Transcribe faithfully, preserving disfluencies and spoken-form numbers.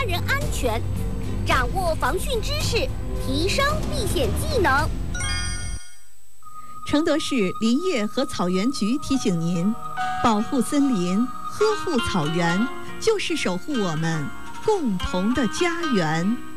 人安全，掌握防汛知识，提升避险技能。 承德市林业和草原局提醒您：保护森林，呵护草原，就是守护我们共同的家园。